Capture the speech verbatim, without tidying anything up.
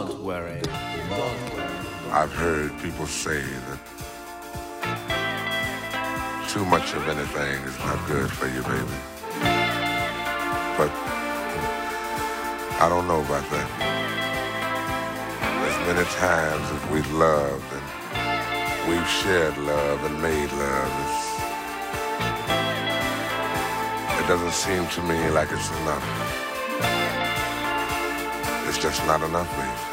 Don't worry, don't worry. I've heard people say that too much of anything is not good for you, baby. But I don't know about that. As many times as we've loved and we've shared love and made love, it's, it doesn't seem to me like it's enough. It's just not enough, baby.